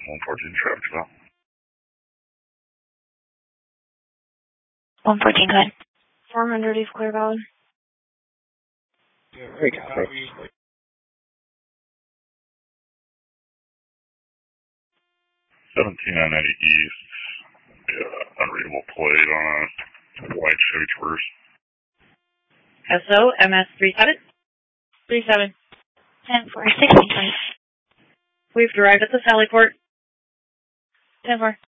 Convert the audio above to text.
114 traffic stop. 114, go ahead. 400 East Clear Valley. Great copy. 17990 East. Unreadable plate on a white Chevy Traverse. SO MS 37. 10-4, 16, please. We've arrived at the Sally Port. 10-4.